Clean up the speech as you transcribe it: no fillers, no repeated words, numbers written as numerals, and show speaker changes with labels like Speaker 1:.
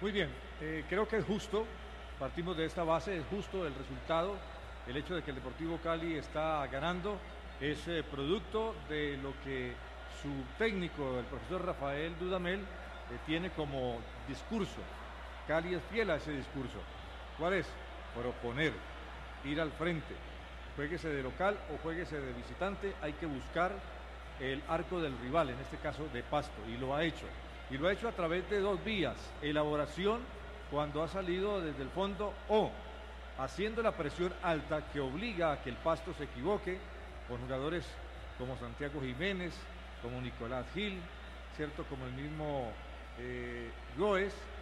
Speaker 1: Muy bien, creo que es justo, partimos de esta base, es justo el resultado, el hecho de que el Deportivo Cali está ganando, es producto de lo que su técnico, el profesor Rafael Dudamel, tiene como discurso. Cali es fiel a ese discurso. ¿Cuál es? Proponer, ir al frente, juéguese de local o juéguese de visitante, hay que buscar el arco del rival, en este caso de Pasto, y lo ha hecho. Y lo ha hecho a través de dos vías: elaboración cuando ha salido desde el fondo o haciendo la presión alta que obliga a que el Pasto se equivoque con jugadores como Santiago Jiménez, como Nicolás Gil, cierto, como el mismo Goes,